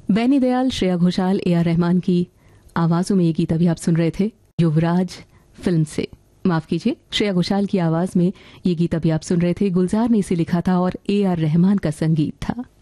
Benny Dayal, Shreya Ghoshal, A R Rahman की आवाजों में ये गीत अभी आप सुन रहे थे युवराज फिल्म से। माफ कीजिए, श्रेया घोषाल की आवाज में ये गीत अभी आप सुन रहे थे। गुलजार ने इसे लिखा था और ए आर रहमान का संगीत था।